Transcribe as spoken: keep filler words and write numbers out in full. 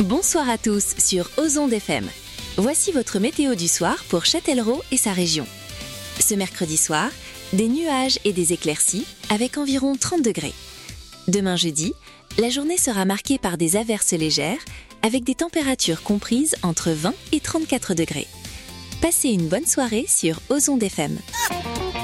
Bonsoir à tous sur Ozon F M. Voici votre météo du soir pour Châtellerault et sa région. Ce mercredi soir, des nuages et des éclaircies avec environ trente degrés. Demain jeudi, la journée sera marquée par des averses légères avec des températures comprises entre vingt et trente-quatre degrés. Passez une bonne soirée sur Ozon F M.